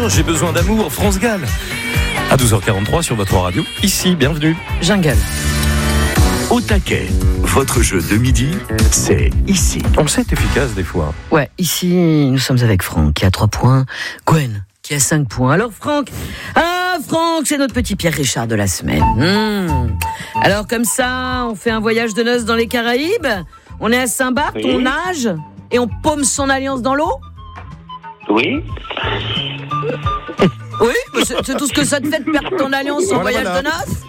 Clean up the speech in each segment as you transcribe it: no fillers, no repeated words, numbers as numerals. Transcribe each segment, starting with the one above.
j'ai besoin d'amour, France Gall. À 12h43 sur votre radio. Ici, bienvenue. Jungle. Au taquet, votre jeu de midi, c'est ici. On le sait, c'est efficace des fois. Ouais, ici, nous sommes avec Franck qui a 3 points. Gwen qui a 5 points. Alors Franck, c'est notre petit Pierre Richard de la semaine. Alors comme ça, on fait un voyage de noces dans les Caraïbes. On est à Saint-Barth, Oui. on nage et on paume son alliance dans l'eau. Oui. Oui, mais c'est tout ce que ça te fait de perdre ton alliance en voyage de noces.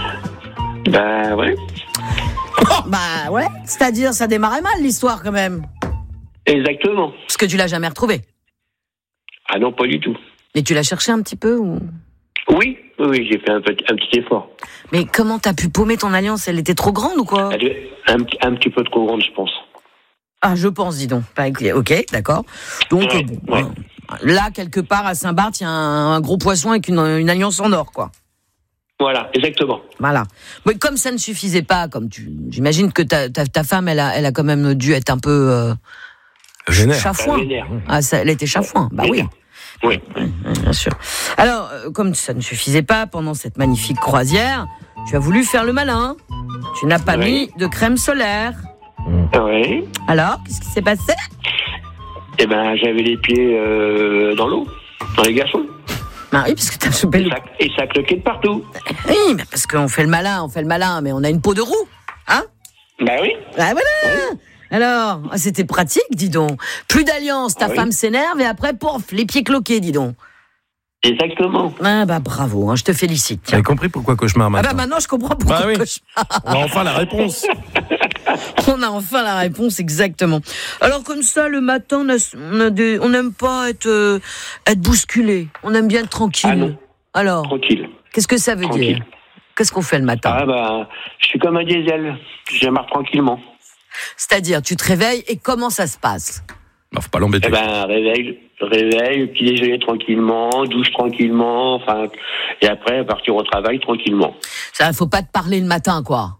Bah ouais. Bah ouais, c'est-à-dire ça démarrait mal l'histoire quand même. Exactement. Parce que tu l'as jamais retrouvée. Ah non, pas du tout. Mais tu l'as cherché un petit peu ou... Oui, j'ai fait un petit effort. Mais comment t'as pu paumer ton alliance? Elle était trop grande ou quoi? Un petit peu trop grande, je pense. Ah, je pense, dis donc. Bah, ok, d'accord. Donc, Ouais, bon, ouais. Là, quelque part, à Saint-Barth, il y a un gros poisson avec une alliance en or, quoi. Voilà, exactement. Voilà. Mais comme ça ne suffisait pas, j'imagine que ta femme, elle a quand même dû être un peu Vénère. chafouin. Vénère. Ah, elle était chafouin. Bah oui. Oui. Bien sûr. Alors, comme ça ne suffisait pas pendant cette magnifique croisière, tu as voulu faire le malin. Tu n'as pas Oui. mis de crème solaire. Oui. Alors, qu'est-ce qui s'est passé? Eh ben, j'avais les pieds dans l'eau, dans les glaçons. Bah oui, parce que t'as chopé le... Et ça cloquait de partout. Oui, mais parce qu'on fait le malin, mais on a une peau de roue, hein? Bah oui. Ah voilà. Alors, c'était pratique, dis donc. Plus d'alliance, ta oui. femme s'énerve et après, pouf, les pieds cloqués, dis donc. Exactement. Ah bah bravo, je te félicite. Vous avez compris pourquoi cauchemar Ah maintenant? bah maintenant, je comprends pourquoi. Bah oui. cauchemar. On a enfin la réponse. On a enfin la réponse, exactement. Alors comme ça, le matin, on n'aime pas être bousculé. On aime bien être tranquille. Ah non. Alors, Tranquille. qu'est-ce que ça veut Tranquille. dire? Qu'est-ce qu'on fait le matin? Ah bah, je suis comme un diesel. Je démarre tranquillement. C'est-à-dire, tu te réveilles et comment ça se passe? Bah, faut pas l'embêter. Eh ben, réveil, petit déjeuner tranquillement, douche tranquillement, enfin, et après, partir au travail tranquillement. Ça, faut pas te parler le matin, quoi.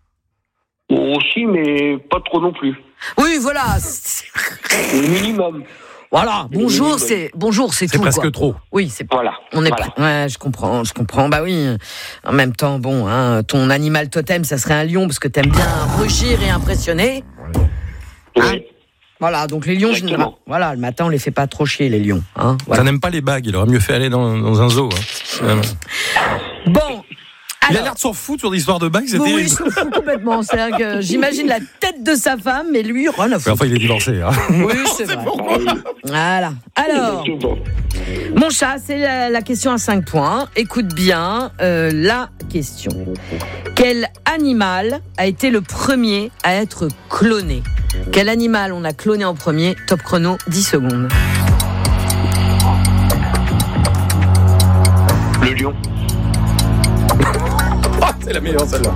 Aussi, mais pas trop non plus. Oui, voilà. Le minimum. Voilà. Bonjour, c'est C'est tout, presque quoi. trop. Oui, c'est pas. Voilà. On est Voilà. pas. Ouais, je comprends. Bah oui. En même temps, bon, hein, ton animal totem, ça serait un lion parce que t'aimes bien rugir et impressionner. Oui. Hein? Voilà. Donc les lions, Exactement. généralement. Voilà, le matin, on les fait pas trop chier, les lions. Hein, Ça voilà. n'aime pas les bagues. Il aurait mieux fait aller dans un zoo. Hein. Bon. Il a Alors, l'air de s'en foutre sur l'histoire de bagues, c'est oui, terrible. il s'en fout complètement. C'est-à-dire que j'imagine la tête de sa femme, mais lui, rien à Mais foutre. enfin, il est divorcé. Hein. Oui, c'est vrai. Voilà. Alors, Exactement. mon chat, c'est la question à 5 points. Écoute bien la question. Quel animal a été le premier à être cloné? Quel animal on a cloné en premier? Top chrono, 10 secondes. Le lion. C'est la meilleure celle-là.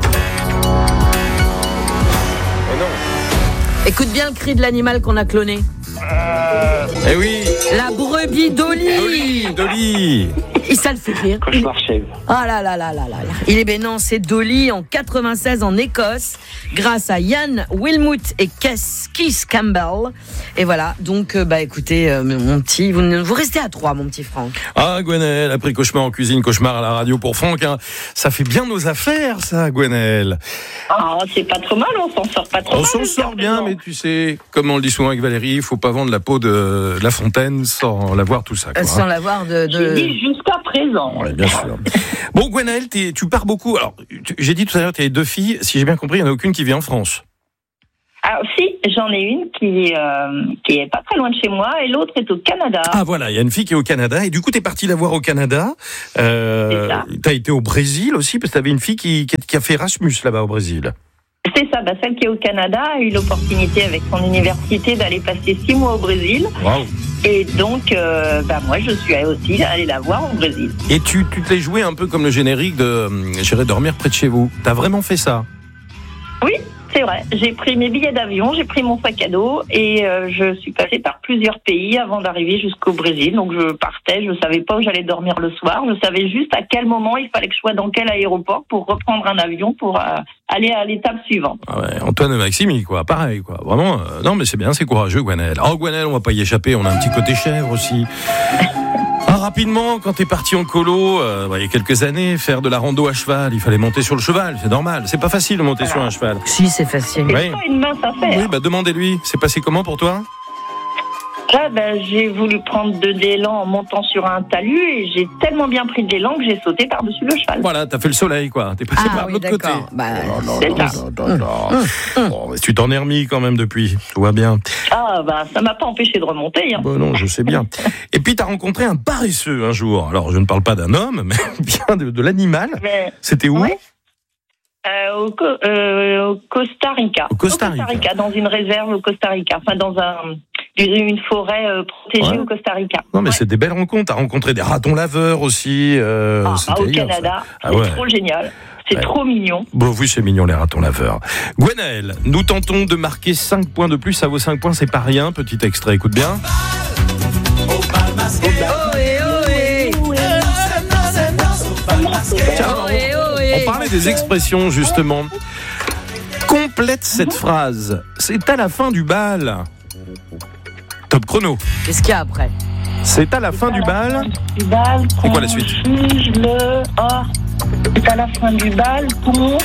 Oh non. Écoute bien le cri de l'animal qu'on a cloné. Eh oui. La brebis Dolly. Dolly. Et ça le fait rire. Cauchemar chèvre. Ah là là là là là là. Il est non, c'est Dolly en 96 en Écosse, grâce à Ian Wilmut et Keith Campbell. Et voilà, donc bah écoutez, mon petit, vous restez à 3, mon petit Franck. Ah, Gwenelle, après cauchemar en cuisine, cauchemar à la radio pour Franck. Hein. Ça fait bien nos affaires, ça, Gwenelle. Ah, c'est pas trop mal, on s'en sort pas trop On mal. s'en sort bien, mais tu sais, comme on le dit souvent avec Valérie, il faut pas vendre la peau de La Fontaine sans l'avoir tout ça. Quoi, Sans l'avoir J'ai dit jusqu'à présent. Ouais, bien sûr. Bon, Gwenelle, tu pars beaucoup. Alors, j'ai dit tout à l'heure, tu as 2 filles. Si j'ai bien compris, il n'y en a aucune qui vit en France. Ah, si, j'en ai une qui est pas très loin de chez moi et l'autre est au Canada. Ah voilà, il y a une fille qui est au Canada. Et du coup, tu es parti la voir au Canada. Tu as été au Brésil aussi, parce que tu avais une fille qui a fait Erasmus là-bas au Brésil. C'est ça, celle qui est au Canada a eu l'opportunité avec son université d'aller passer 6 mois au Brésil. Waouh. Et donc, moi, je suis aussi allée la voir au Brésil. Et tu te l'es joué un peu comme le générique de J'irai dormir près de chez vous. T'as vraiment fait ça? Oui, c'est vrai. J'ai pris mes billets d'avion, j'ai pris mon sac à dos et je suis passée par plusieurs pays avant d'arriver jusqu'au Brésil. Donc je partais, je savais pas où j'allais dormir le soir. Je savais juste à quel moment il fallait que je sois dans quel aéroport pour reprendre un avion pour aller à l'étape suivante. Ah ouais, Antoine et Maxime, quoi, pareil, quoi. Vraiment, non, mais c'est bien, c'est courageux, Gwenelle. Oh, Gwenelle, on va pas y échapper, on a un petit côté chèvre aussi. Rapidement, quand t'es parti en colo, il y a quelques années, faire de la rando à cheval, il fallait monter sur le cheval, c'est normal. C'est pas facile de monter sur un cheval. Si, c'est facile. C'est pas une mince affaire. Oui, demandez-lui. C'est passé comment pour toi ? Là, j'ai voulu prendre de l'élan en montant sur un talus et j'ai tellement bien pris de l'élan que j'ai sauté par-dessus le cheval. Voilà, t'as fait le soleil, quoi. T'es passé par l'autre côté. Bon, tu t'en es remis quand même depuis. Tout va bien. Ça m'a pas empêché de remonter. Hein. Bon, non, je sais bien. Et puis, t'as rencontré un paresseux un jour. Alors, je ne parle pas d'un homme, mais bien de l'animal. C'était où ? Ouais. Au Costa Rica. Au Costa Rica, dans une réserve au Costa Rica. Enfin, dans une forêt protégée au Costa Rica. Non, mais c'est des belles rencontres. T'as rencontré des ratons laveurs aussi. Au Canada. C'est trop génial. C'est trop mignon. Bon, oui, c'est mignon, les ratons laveurs. Gwenaëlle, nous tentons de marquer 5 points de plus. Ça vaut 5 points, c'est pas rien. Petit extrait, écoute bien. On parlait des expressions, justement. Complète cette phrase. C'est à la fin du bal. Top chrono. Qu'est-ce qu'il y a après ? C'est à la fin du bal. C'est quoi la suite ? C'est à la fin du bal qu'on...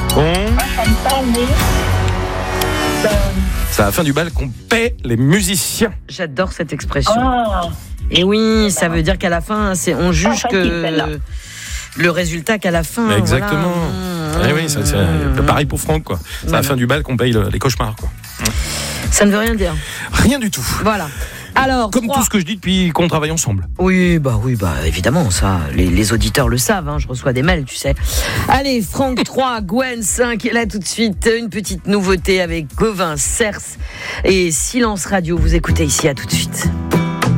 C'est à la fin du bal qu'on paie les musiciens. J'adore cette expression. Et oui, ça veut dire qu'à la fin, on juge que le résultat qu'à la fin. Exactement. Voilà. Oui, c'est pareil pour Franck, quoi. C'est à la fin du bal qu'on paye les cauchemars, quoi. Ça ne veut rien dire. Rien du tout. Voilà. Alors, comme tout ce que je dis depuis qu'on travaille ensemble. Oui, évidemment, ça, les auditeurs le savent, hein, je reçois des mails, tu sais. Allez, Franck 3, Gwen 5, et là tout de suite, une petite nouveauté avec Gauvin, Cers et Silence Radio. Vous écoutez ici, à tout de suite.